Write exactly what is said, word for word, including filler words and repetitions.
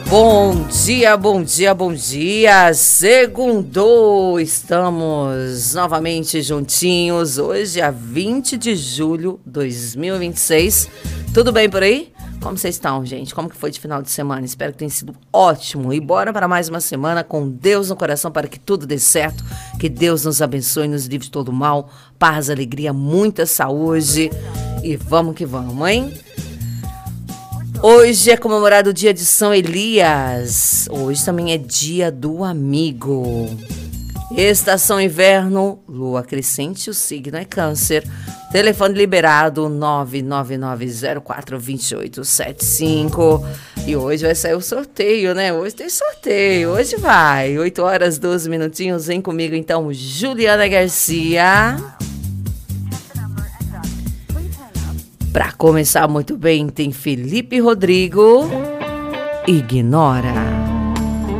Bom dia, bom dia, bom dia. Segundou, estamos novamente juntinhos. Hoje é vinte de julho de dois mil e vinte e seis. Tudo bem por aí? Como vocês estão, gente? Como que foi de final de semana? Espero que tenha sido ótimo. E bora para mais uma semana com Deus no coração para que tudo dê certo. Que Deus nos abençoe, nos livre de todo mal. Paz, alegria, muita saúde. E vamos que vamos, hein? Hoje é comemorado o dia de São Elias. Hoje também é dia do amigo. Estação inverno, lua crescente, o signo é câncer. Telefone liberado nove nove nove zero quatro dois oito sete cinco. E hoje vai sair o sorteio, né? Hoje tem sorteio, hoje vai. oito horas, doze minutinhos. Vem comigo então, Juliana Garcia. Para começar muito bem, tem Felipe Rodrigo. Ignora.